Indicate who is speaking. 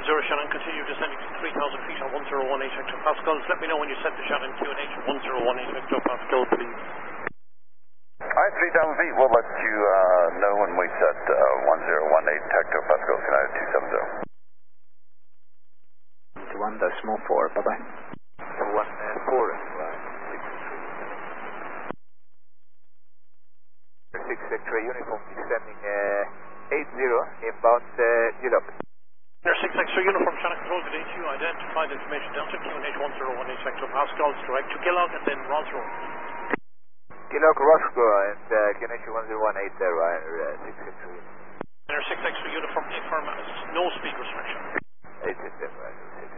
Speaker 1: Shannon, continue descending to 3,000 feet on 1018 hectopascals. Let me know when you set the Shannon QNH at 1018 hectopascal, please.
Speaker 2: Alright, 3,000 feet, we'll let you know when we set 1018 hectopascals, United 270.
Speaker 3: 1.4, bye-bye.
Speaker 4: 1-4. 6 X-ray uniform descending 80 inbound GLOC.
Speaker 1: Air 6 X-ray uniform Shannon control, good day to you. Identified information Delta QNH 1018 hectopascals, direct to Gillock and then Roscoe.
Speaker 4: Gillock, Roscoe and QNH 1018 there, 6 X-ray.
Speaker 1: Air 6 X-ray uniform, confirm no speed restriction.
Speaker 4: 8 September, 6